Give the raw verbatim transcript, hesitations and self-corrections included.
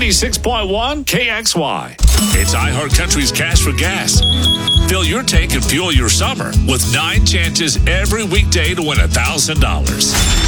ninety-six point one K X Y. It's iHeartCountry's Cash for Gas. Fill your tank and fuel your summer with nine chances every weekday to win one thousand dollars.